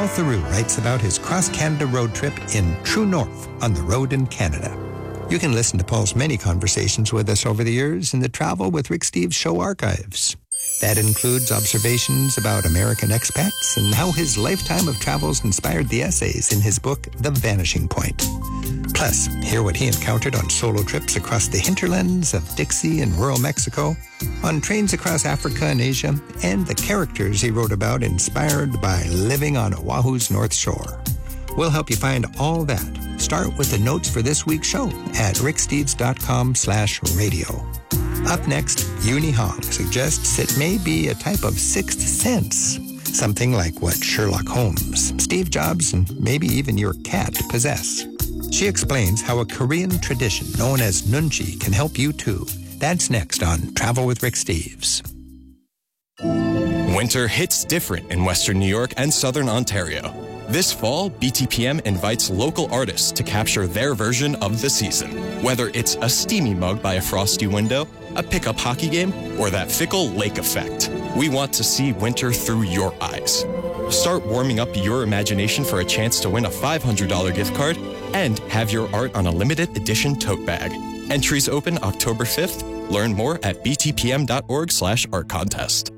Paul Theroux writes about his cross-Canada road trip in True North on the road in Canada. You can listen to Paul's many conversations with us over the years in the Travel with Rick Steves show archives. That includes observations about American expats and how his lifetime of travels inspired the essays in his book, The Vanishing Point. Plus, hear what he encountered on solo trips across the hinterlands of Dixie and rural Mexico, on trains across Africa and Asia, and the characters he wrote about inspired by living on Oahu's North Shore. We'll help you find all that. Start with the notes for this week's show at ricksteves.com/radio. Up next, Uni Hong suggests it may be a type of sixth sense, something like what Sherlock Holmes, Steve Jobs, and maybe even your cat possess. She explains how a Korean tradition known as nunchi can help you too. That's next on Travel with Rick Steves. Winter hits different in Western New York and Southern Ontario. This fall, BTPM invites local artists to capture their version of the season. Whether it's a steamy mug by a frosty window, a pickup hockey game, or that fickle lake effect, we want to see winter through your eyes. Start warming up your imagination for a chance to win a $500 gift card and have your art on a limited edition tote bag. Entries open October 5th. Learn more at btpm.org/art contest.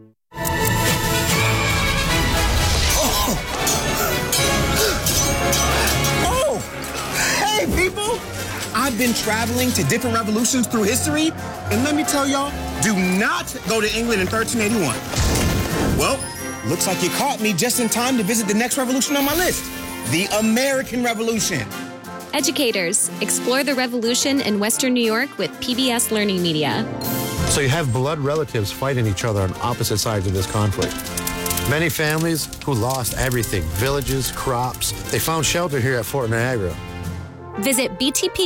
Hey, people! I've been traveling to different revolutions through history, and let me tell y'all, do not go to England in 1381. Well, looks like you caught me just in time to visit the next revolution on my list, the American Revolution. Educators, explore the revolution in Western New York with PBS Learning Media. So you have blood relatives fighting each other on opposite sides of this conflict. Many families who lost everything, villages, crops, they found shelter here at Fort Niagara. Visit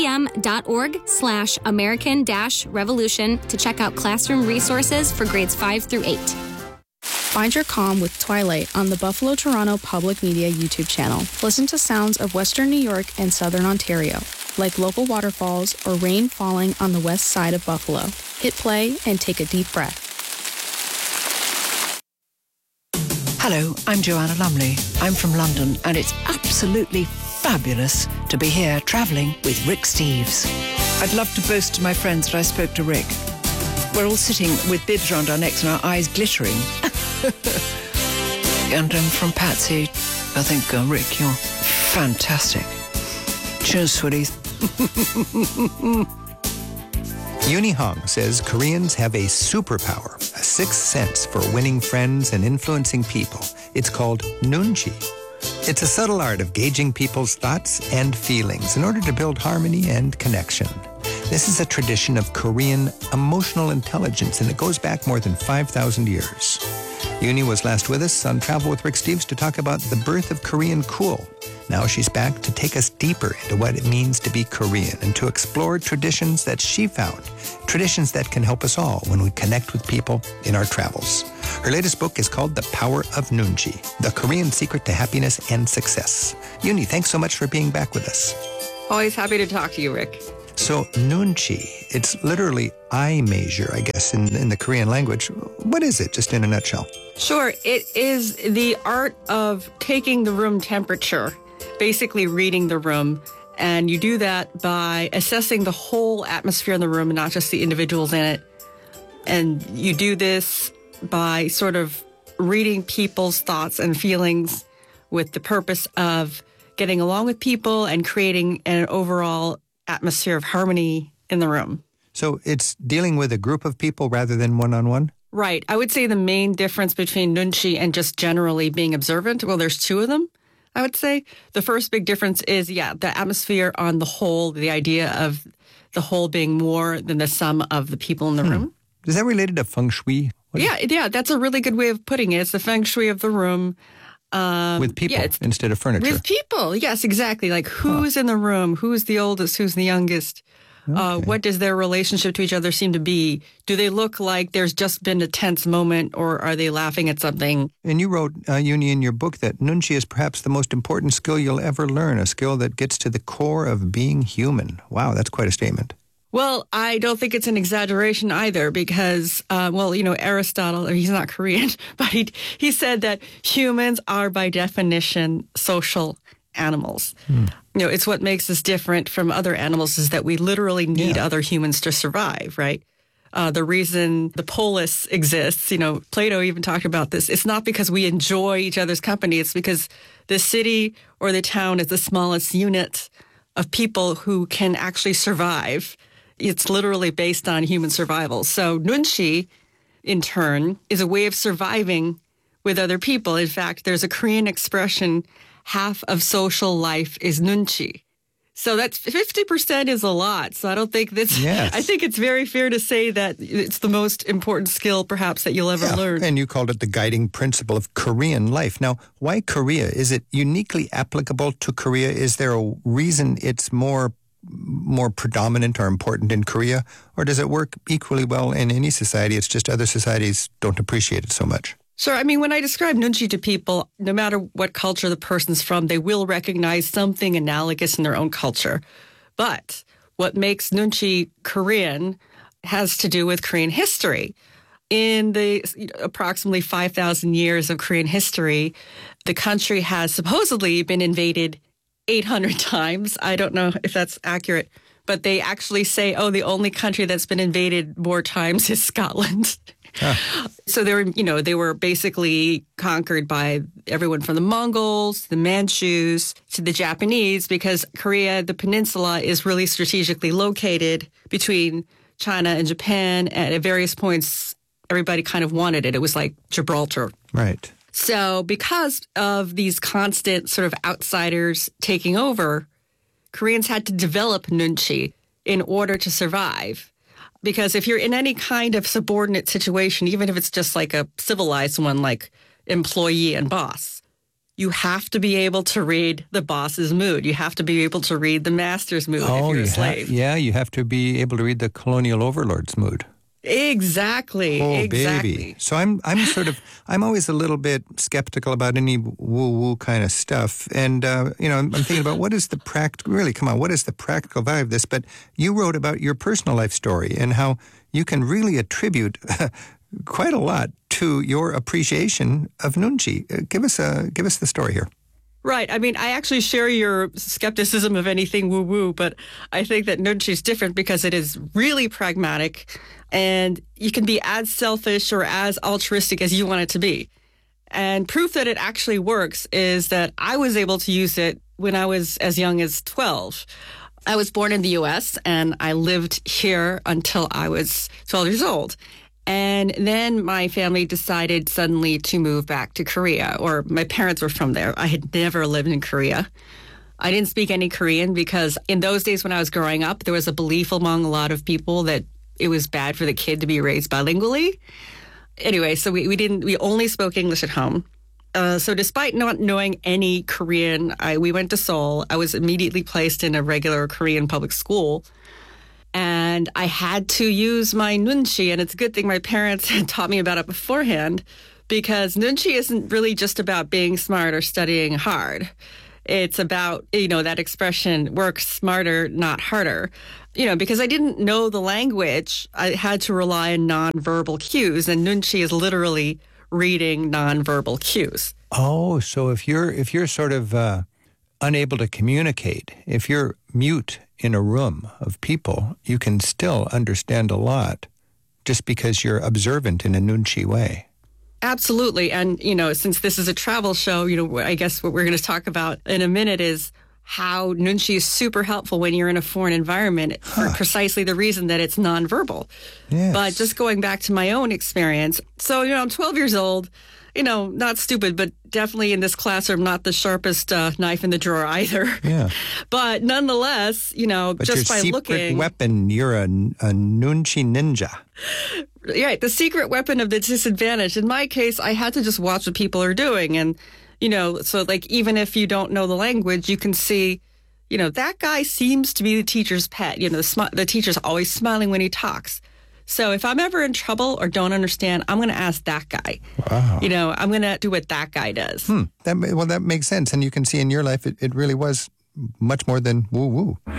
btpm.org/American-Revolution to check out classroom resources for grades 5 through 8. Find your calm with Twilight on the Buffalo Toronto Public Media YouTube channel. Listen to sounds of Western New York and Southern Ontario, like local waterfalls or rain falling on the west side of Buffalo. Hit play and take a deep breath. Hello, I'm Joanna Lumley. I'm from London, and it's absolutely fabulous to be here travelling with Rick Steves. I'd love to boast to my friends that I spoke to Rick. We're all sitting with bibs around our necks and our eyes glittering. And from Patsy, I think, Rick, you're fantastic. Cheers, sweeties. Uni Hong says Koreans have a superpower, a sixth sense for winning friends and influencing people. It's called nunchi. It's a subtle art of gauging people's thoughts and feelings in order to build harmony and connection. This is a tradition of Korean emotional intelligence, and it goes back more than 5,000 years. Uni was last with us on Travel with Rick Steves to talk about the birth of Korean cool. Now she's back to take us deeper into what it means to be Korean and to explore traditions that she found, traditions that can help us all when we connect with people in our travels. Her latest book is called The Power of Nunchi, The Korean Secret to Happiness and Success. Uni, thanks so much for being back with us. Always happy to talk to you, Rick. So nunchi, it's literally eye measure, I guess, in the Korean language. What is it, just in a nutshell? Sure. It is the art of taking the room temperature, basically reading the room. And you do that by assessing the whole atmosphere in the room and not just the individuals in it. And you do this by sort of reading people's thoughts and feelings with the purpose of getting along with people and creating an overall atmosphere of harmony in the room. So it's dealing with a group of people rather than one-on-one? Right. I would say the main difference between nunchi and just generally being observant, well, there's two of them, I would say. The first big difference is, the atmosphere on the whole, the idea of the whole being more than the sum of the people in the room. Is that related to feng shui? Yeah, that's a really good way of putting it. It's the feng shui of the room. With people instead of furniture. With people, yes, exactly. Like who's in the room, who's the oldest, who's the youngest, what does their relationship to each other seem to be? Do they look like there's just been a tense moment, or are they laughing at something? And you wrote, Uni, in your book that nunchi is perhaps the most important skill you'll ever learn, a skill that gets to the core of being human. Wow, that's quite a statement. Well, I don't think it's an exaggeration either because, Aristotle, he's not Korean, but he said that humans are by definition social animals. It's what makes us different from other animals is that we literally need other humans to survive, right? The reason the polis exists, Plato even talked about this. It's not because we enjoy each other's company. It's because the city or the town is the smallest unit of people who can actually survive. It's literally based on human survival. So nunchi, in turn, is a way of surviving with other people. In fact, there's a Korean expression, half of social life is nunchi. So that's 50% is a lot. So I don't think that's, I think it's very fair to say that it's the most important skill perhaps that you'll ever learn. And you called it the guiding principle of Korean life. Now, why Korea? Is it uniquely applicable to Korea? Is there a reason it's more predominant or important in Korea? Or does it work equally well in any society? It's just other societies don't appreciate it so much. Sure. I mean, when I describe nunchi to people, no matter what culture the person's from, they will recognize something analogous in their own culture. But what makes nunchi Korean has to do with Korean history. In the approximately 5,000 years of Korean history, the country has supposedly been invaded 800 times. I don't know if that's accurate, but they actually say, the only country that's been invaded more times is Scotland. So they were basically conquered by everyone from the Mongols, the Manchus, to the Japanese, because Korea, the peninsula, is really strategically located between China and Japan. And at various points, everybody kind of wanted it. It was like Gibraltar. Right. So because of these constant sort of outsiders taking over, Koreans had to develop nunchi in order to survive. Because if you're in any kind of subordinate situation, even if it's just like a civilized one, like employee and boss, you have to be able to read the boss's mood. You have to be able to read the master's mood if you're a slave. You have to be able to read the colonial overlord's mood. Exactly. Baby. So I'm always a little bit skeptical about any woo-woo kind of stuff. And, I'm thinking about what is the practical value of this? But you wrote about your personal life story and how you can really attribute quite a lot to your appreciation of nunchi. Give us the story here. Right. I mean, I actually share your skepticism of anything woo-woo, but I think that nunchi is different because it is really pragmatic and you can be as selfish or as altruistic as you want it to be. And proof that it actually works is that I was able to use it when I was as young as 12. I was born in the U.S. and I lived here until I was 12 years old. And then my family decided suddenly to move back to Korea, or my parents were from there. I had never lived in Korea. I didn't speak any Korean because in those days when I was growing up, there was a belief among a lot of people that it was bad for the kid to be raised bilingually. Anyway, so we only spoke English at home. So despite not knowing any Korean, we went to Seoul. I was immediately placed in a regular Korean public school. And I had to use my nunchi, and it's a good thing my parents had taught me about it beforehand, because nunchi isn't really just about being smart or studying hard. It's about, that expression, work smarter, not harder. Because I didn't know the language, I had to rely on nonverbal cues, and nunchi is literally reading nonverbal cues. Oh, so if you're sort of unable to communicate, if you're mute in a room of people, you can still understand a lot just because you're observant in a nunchi way. Absolutely. And, since this is a travel show, I guess what we're going to talk about in a minute is how nunchi is super helpful when you're in a foreign environment for precisely the reason that it's nonverbal. Yes. But just going back to my own experience. So, I'm 12 years old. Not stupid, but definitely in this classroom, not the sharpest knife in the drawer either. Yeah. But nonetheless, but just by looking. Your secret weapon, you're a nunchi ninja. Right, the secret weapon of the disadvantage. In my case, I had to just watch what people are doing. And, so even if you don't know the language, you can see, that guy seems to be the teacher's pet. The teacher's always smiling when he talks. So if I'm ever in trouble or don't understand, I'm going to ask that guy. Wow. I'm going to do what that guy does. That makes sense. And you can see in your life, it really was much more than woo-woo.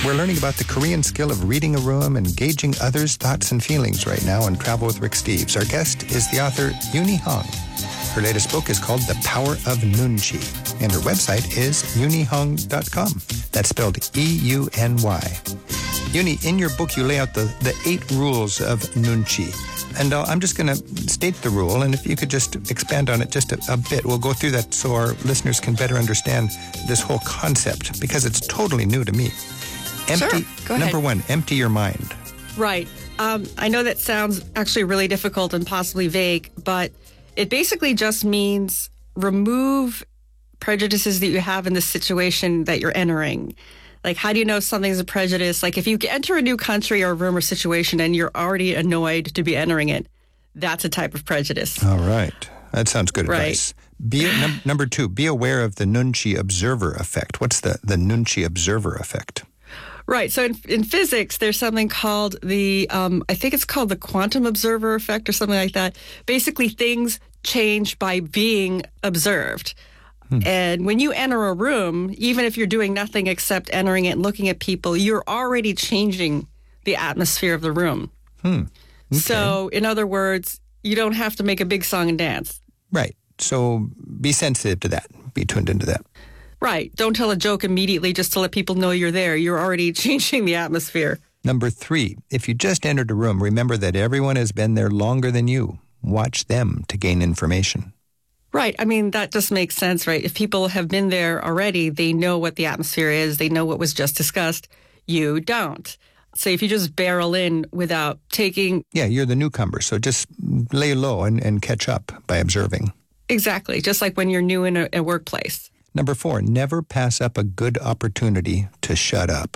We're learning about the Korean skill of reading a room and gauging others' thoughts and feelings right now on Travel with Rick Steves. Our guest is the author Uni Hong. Her latest book is called The Power of Nunchi, and her website is unihong.com. That's spelled E-U-N-Y. Uni, in your book, you lay out the 8 rules of Nunchi. And I'm just going to state the rule, and if you could just expand on it just a bit, we'll go through that so our listeners can better understand this whole concept, because it's totally new to me. Sure, go ahead. Number 1, empty your mind. Right. I know that sounds actually really difficult and possibly vague, but it basically just means remove prejudices that you have in the situation that you're entering. Like, how do you know something's a prejudice? Like, if you enter a new country or room or situation and you're already annoyed to be entering it, that's a type of prejudice. All right. That sounds good advice. Number 2, be aware of the Nunchi observer effect. What's the Nunchi observer effect? Right. So in physics, there's something called I think it's called the quantum observer effect or something like that. Basically, things change by being observed. And when you enter a room, even if you're doing nothing except entering it and looking at people, you're already changing the atmosphere of the room. Okay. So, in other words, you don't have to make a big song and dance. Right. So be sensitive to that. Be tuned into that. Right. Don't tell a joke immediately just to let people know you're there. You're already changing the atmosphere. Number 3, if you just entered a room, remember that everyone has been there longer than you. Watch them to gain information. Right. I mean, that just makes sense, right? If people have been there already, they know what the atmosphere is. They know what was just discussed. You don't. So if you just barrel in without taking... Yeah, you're the newcomer, so just lay low and catch up by observing. Exactly. Just like when you're new in a workplace. Number 4, never pass up a good opportunity to shut up.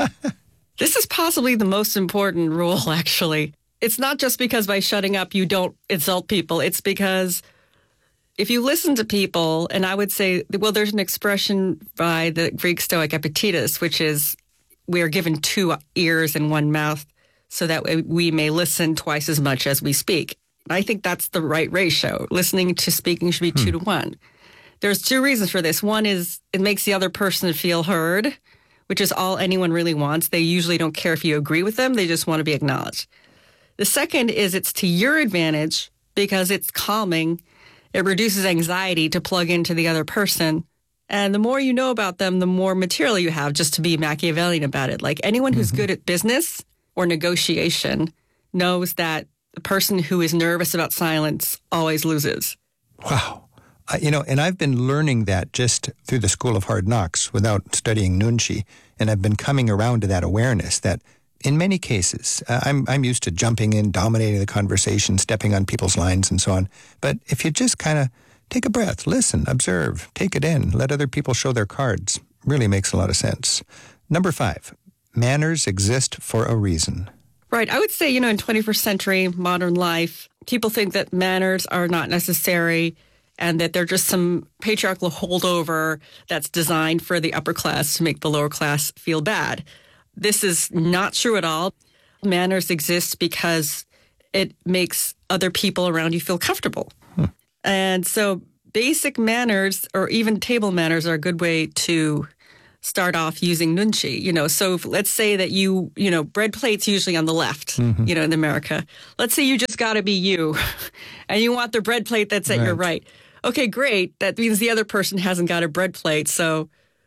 This is possibly the most important rule, actually. It's not just because by shutting up you don't insult people. It's because if you listen to people, and I would say, well, there's an expression by the Greek Stoic Epictetus, which is we are given 2 ears and 1 mouth so that we may listen twice as much as we speak. I think that's the right ratio. Listening to speaking should be 2 to 1. There's 2 reasons for this. One is it makes the other person feel heard, which is all anyone really wants. They usually don't care if you agree with them. They just want to be acknowledged. The second is it's to your advantage because it's calming. It reduces anxiety to plug into the other person. And the more you know about them, the more material you have just to be Machiavellian about it. Like anyone who's good at business or negotiation knows that the person who is nervous about silence always loses. Wow. And I've been learning that just through the School of Hard Knocks without studying Nunchi. And I've been coming around to that awareness that in many cases, I'm used to jumping in, dominating the conversation, stepping on people's lines and so on. But if you just kind of take a breath, listen, observe, take it in, let other people show their cards, really makes a lot of sense. Number 5, manners exist for a reason. Right. I would say, in 21st century modern life, people think that manners are not necessary and that they're just some patriarchal holdover that's designed for the upper class to make the lower class feel bad. This is not true at all. Manners exist because it makes other people around you feel comfortable. And so basic manners or even table manners are a good way to start off using Nunchi. So let's say that bread plate's usually on the left, in America. Let's say you just got to be you and you want the bread plate that's at your right. Okay, great. That means the other person hasn't got a bread plate. So,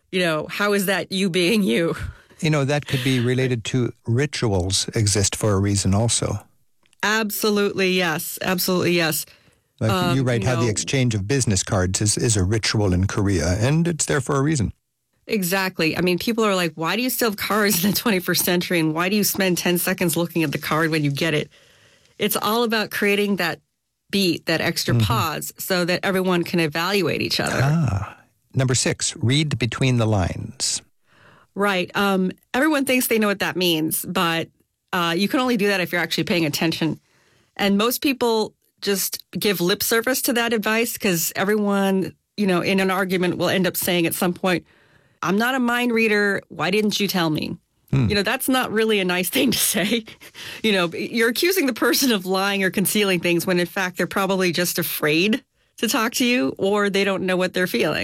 how is that you being you? That could be related to rituals exist for a reason also. Absolutely, yes. Absolutely, yes. Like you write how the exchange of business cards is a ritual in Korea, and it's there for a reason. Exactly. I mean, people are like, why do you still have cards in the 21st century, and why do you spend 10 seconds looking at the card when you get it? It's all about creating that beat, that extra pause, so that everyone can evaluate each other. Number 6, read between the lines. Right. Everyone thinks they know what that means, but you can only do that if you're actually paying attention. And most people just give lip service to that advice because everyone, in an argument will end up saying at some point, I'm not a mind reader. Why didn't you tell me? That's not really a nice thing to say. You're accusing the person of lying or concealing things when in fact they're probably just afraid to talk to you or they don't know what they're feeling.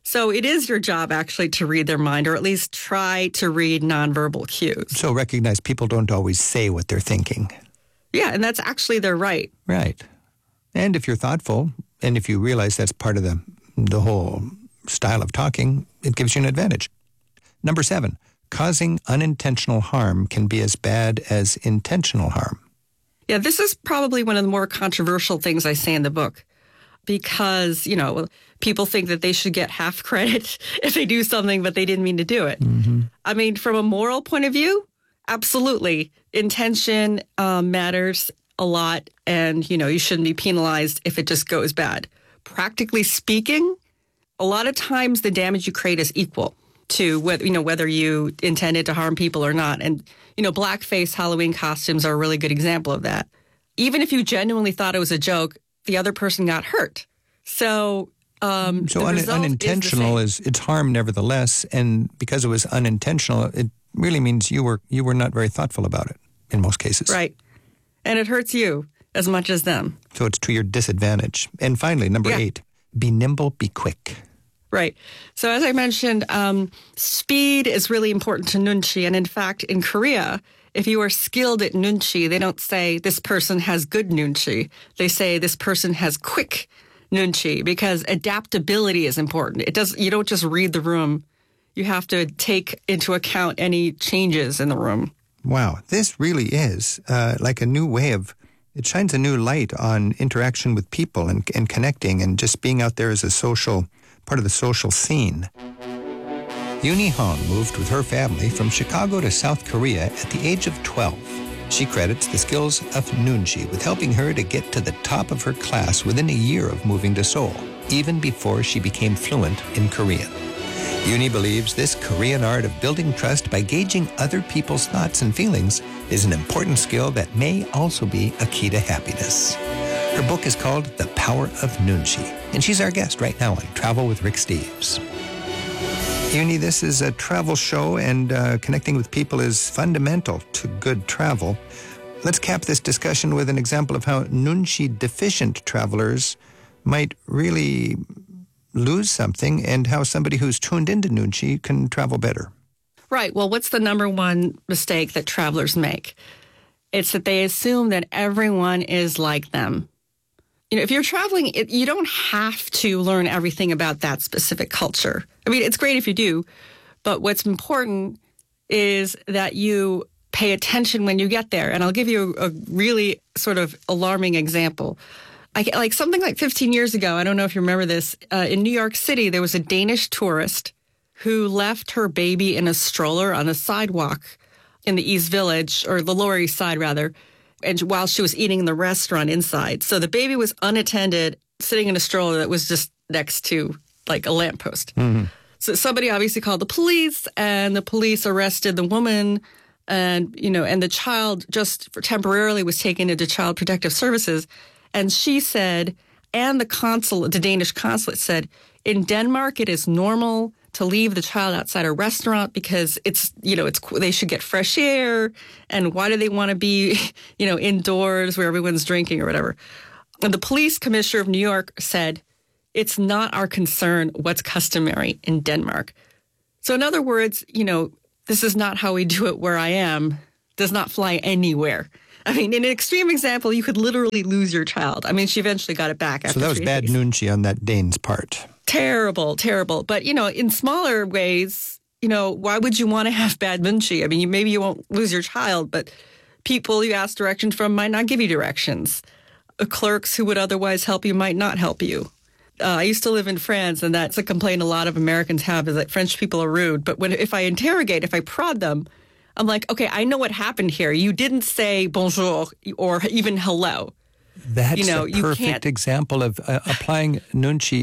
So it is your job actually to read their mind, or at least try to read nonverbal cues. So recognize people don't always say what they're thinking. Yeah, and that's actually their right. Right. And if you're thoughtful, and if you realize that's part of the whole style of talking, it gives you an advantage. Number 7, causing unintentional harm can be as bad as intentional harm. Yeah, this is probably one of the more controversial things I say in the book because, people think that they should get half credit if they do something, but they didn't mean to do it. Mm-hmm. I mean, from a moral point of view, absolutely. Intention matters a lot, and, you shouldn't be penalized if it just goes bad. Practically speaking, a lot of times the damage you create is equal to whether you intended to harm people or not. And, blackface Halloween costumes are a really good example of that. Even if you genuinely thought it was a joke, the other person got hurt. So unintentional is it's harm nevertheless, and because it was unintentional, it really means you were not very thoughtful about it in most cases. Right. And it hurts you as much as them. So it's to your disadvantage. And finally, number 8, be nimble, be quick. Right. So as I mentioned, speed is really important to nunchi. And in fact, in Korea, if you are skilled at nunchi, they don't say this person has good nunchi. They say this person has quick nunchi because adaptability is important. You don't just read the room. You have to take into account any changes in the room. Wow. This really is like a new way it shines a new light on interaction with people and connecting and just being out there as part of the social scene. Uni Hong moved with her family from Chicago to South Korea at the age of 12. She credits the skills of nunchi with helping her to get to the top of her class within a year of moving to Seoul, even before she became fluent in Korean. Uni believes this Korean art of building trust by gauging other people's thoughts and feelings is an important skill that may also be a key to happiness. Her book is called The Power of Nunchi, and she's our guest right now on Travel with Rick Steves. Uni, this is a travel show, and connecting with people is fundamental to good travel. Let's cap this discussion with an example of how nunchi-deficient travelers might really lose something and how somebody who's tuned into nunchi can travel better. Right. Well, what's the number one mistake that travelers make? It's that they assume that everyone is like them. If you're traveling, you don't have to learn everything about that specific culture. I mean, it's great if you do, but what's important is that you pay attention when you get there. And I'll give you a really sort of alarming example. Something like 15 years ago, I don't know if you remember this, in New York City, there was a Danish tourist who left her baby in a stroller on the sidewalk in the East Village, or the Lower East Side, rather, and while she was eating in the restaurant inside. So the baby was unattended, sitting in a stroller that was just next to, like, a lamppost. Mm-hmm. So somebody obviously called the police, and the police arrested the woman, and, and the child just temporarily was taken into Child Protective Services. And she said, and the Danish consulate said, in Denmark, it is normal to leave the child outside a restaurant because they should get fresh air. And why do they want to be, indoors where everyone's drinking or whatever? And the police commissioner of New York said, it's not our concern what's customary in Denmark. So in other words, this is not how we do it where I am, does not fly anywhere. I mean, in an extreme example, you could literally lose your child. I mean, she eventually got it back after 3 days. So that was bad nunchi on that Dane's part. Terrible, terrible. But, in smaller ways, why would you want to have bad nunchi? I mean, maybe you won't lose your child, but people you ask directions from might not give you directions. Clerks who would otherwise help you might not help you. I used to live in France, and that's a complaint a lot of Americans have, is that French people are rude. But if I prod them, I'm like, okay, I know what happened here. You didn't say bonjour or even hello. That's a perfect example of applying nunchi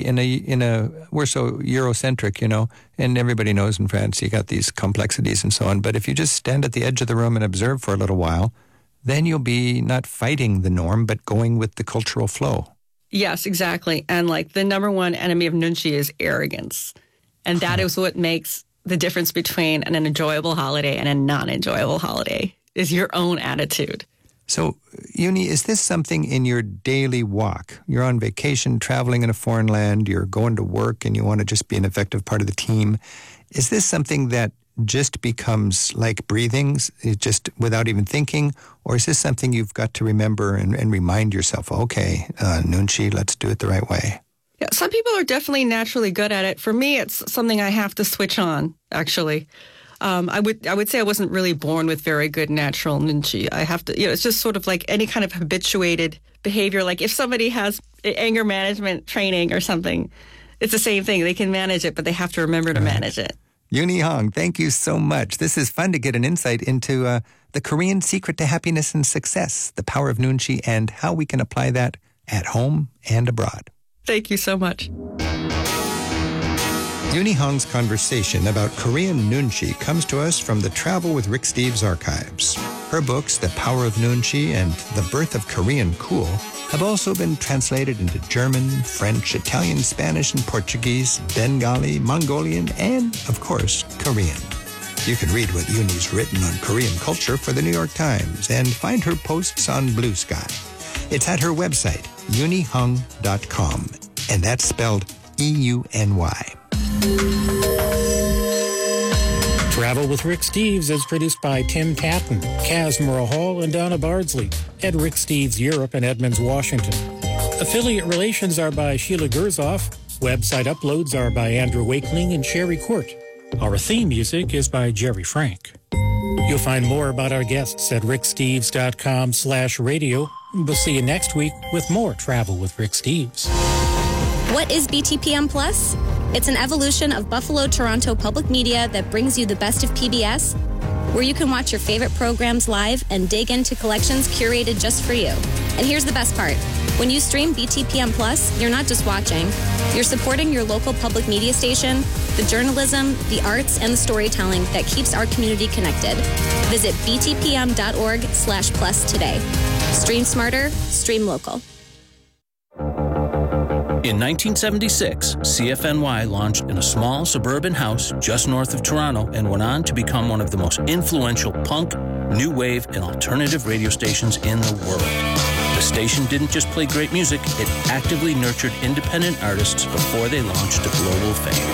we're so Eurocentric, and everybody knows in France you got these complexities and so on. But if you just stand at the edge of the room and observe for a little while, then you'll be not fighting the norm, but going with the cultural flow. Yes, exactly. And the number one enemy of nunchi is arrogance. And that is what makes the difference between an enjoyable holiday and a non-enjoyable holiday, is your own attitude. So, Uni, is this something in your daily walk? You're on vacation, traveling in a foreign land, you're going to work, and you want to just be an effective part of the team. Is this something that just becomes like breathing, just without even thinking? Or is this something you've got to remember and remind yourself, okay, Nunchi, let's do it the right way? Yeah, some people are definitely naturally good at it. For me, it's something I have to switch on, actually. I would say I wasn't really born with very good natural Nunchi. I have to, it's just sort of like any kind of habituated behavior. Like if somebody has anger management training or something, it's the same thing. They can manage it, but they have to remember to manage it. Uni Hong, thank you so much. This is fun to get an insight into the Korean secret to happiness and success, the power of Nunchi, and how we can apply that at home and abroad. Thank you so much. Uni Hong's conversation about Korean Nunchi comes to us from the Travel with Rick Steves archives. Her books, The Power of Nunchi and The Birth of Korean Cool, have also been translated into German, French, Italian, Spanish, and Portuguese, Bengali, Mongolian, and, of course, Korean. You can read what Uni's written on Korean culture for the New York Times and find her posts on Blue Sky. It's at her website, unihong.com, and that's spelled EUNY. Travel with Rick Steves is produced by Tim Tatton, Kaz Murrah Hall, and Donna Bardsley at Rick Steves Europe in Edmonds, Washington. Affiliate relations are by Sheila Gerzoff. Website uploads are by Andrew Wakeling and Sherry Court. Our theme music is by Jerry Frank. You'll find more about our guests at ricksteves.com/radio. We'll see you next week with more Travel with Rick Steves. What is BTPM Plus? It's an evolution of Buffalo Toronto Public Media that brings you the best of PBS, where you can watch your favorite programs live and dig into collections curated just for you. And here's the best part. When you stream BTPM Plus, you're not just watching. You're supporting your local public media station, the journalism, the arts, and the storytelling that keeps our community connected. Visit btpm.org/plus today. Stream smarter, stream local. In 1976, CFNY launched in a small suburban house just north of Toronto and went on to become one of the most influential punk, new wave, and alternative radio stations in the world. The station didn't just play great music, it actively nurtured independent artists before they launched to global fame.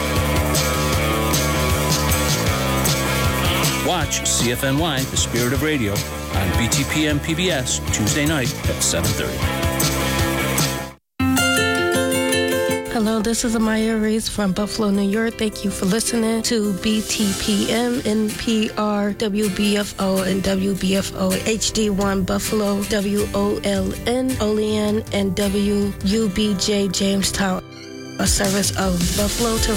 Watch CFNY, The Spirit of Radio, on BTPM PBS Tuesday night at 7:30. Hello, this is Amaya Reese from Buffalo, New York. Thank you for listening to BTPM, NPR, WBFO, and WBFO HD1 Buffalo, WOLN, Olean, and WUBJ Jamestown, a service of Buffalo, Toronto.